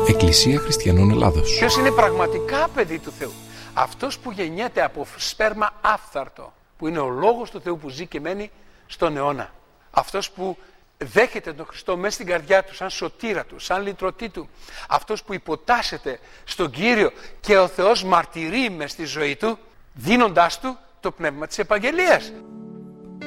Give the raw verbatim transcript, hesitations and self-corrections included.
Εκκλησία Χριστιανών Ελλάδος. Ποιος είναι πραγματικά παιδί του Θεού? Αυτός που γεννιέται από σπέρμα άφθαρτο, που είναι ο Λόγος του Θεού που ζει και μένει στον αιώνα. Αυτός που δέχεται τον Χριστό μέσα στην καρδιά του σαν σωτήρα του, σαν λυτρωτή του. Αυτός που υποτάσσεται στον Κύριο και ο Θεός μαρτυρεί μες στη ζωή του, δίνοντάς του το πνεύμα της επαγγελίας.